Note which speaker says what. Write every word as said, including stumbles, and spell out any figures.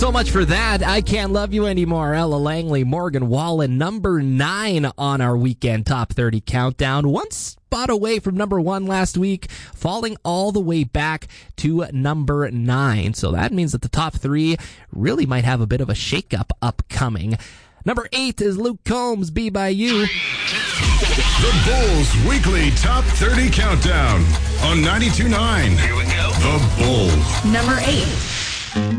Speaker 1: So much for that. I Can't Love You Anymore. Ella Langley, Morgan Wallen, number nine on our weekend top thirty countdown. One spot away from number one last week, falling all the way back to number nine. So that means that the top three really might have a bit of a shakeup upcoming. Number eight is Luke Combs, Be By You.
Speaker 2: The Bulls Weekly Top thirty Countdown on ninety-two point nine.
Speaker 3: Here we go.
Speaker 2: The Bull.
Speaker 4: Number eight.